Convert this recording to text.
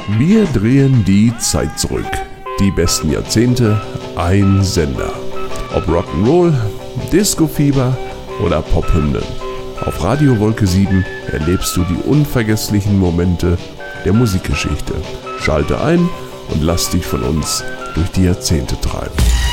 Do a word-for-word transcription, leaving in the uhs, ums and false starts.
Wir drehen die Zeit zurück. Die besten Jahrzehnte, ein Sender. Ob Rock'n'Roll, Disco-Fieber oder Pophymnen. Auf Radio Wolke sieben erlebst du die unvergesslichen Momente der Musikgeschichte. Schalte ein und lass dich von uns durch die Jahrzehnte treiben.